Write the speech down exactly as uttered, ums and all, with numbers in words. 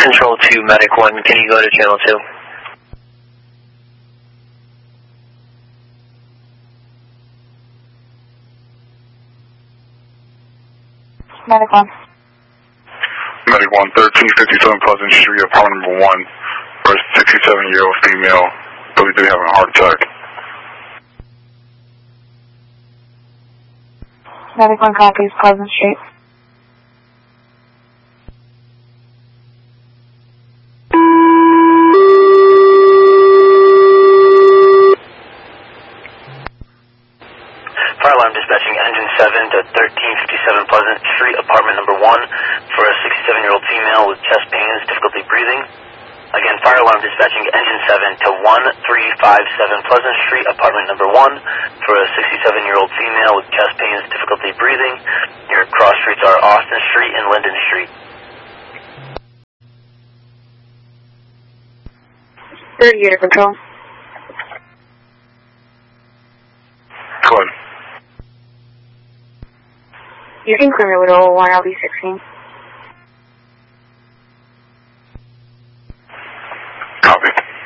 Control two, Medic one, can you go to channel two? Medic one. Medic one, thirteen fifty-seven Pleasant Street, apartment number one, for a sixty-seven-year-old female, believed to be having a heart attack. Medic one copies, Pleasant Street. Fire alarm dispatching engine seven to thirteen fifty-seven Pleasant Street, apartment number one, for a sixty-seven-year-old female with chest pains, difficulty breathing. Again, fire alarm dispatching engine seven to one three five seven Pleasant Street, apartment number one, for a sixty-seven-year-old female with chest pains, difficulty breathing. Your cross streets are Austin Street and Linden Street. thirty unit control. Go ahead. You can clear with oh one L B sixteen. Copy.